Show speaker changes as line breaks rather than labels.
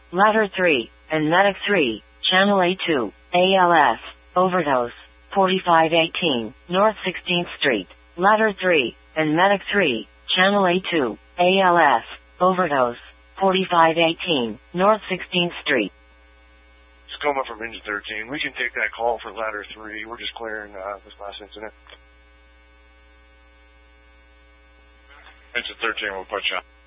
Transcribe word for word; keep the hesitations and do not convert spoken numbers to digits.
Ladder three, and Medic three, Channel A two, A L S, overdose, forty-five eighteen, North sixteenth Street. Ladder three, and Medic three, Channel A two, A L S, overdose, forty-five eighteen, North sixteenth Street.
It's Coma from Engine thirteen. We can take that call for Ladder three. We're just clearing uh, this last incident. Engine thirteen will put you on.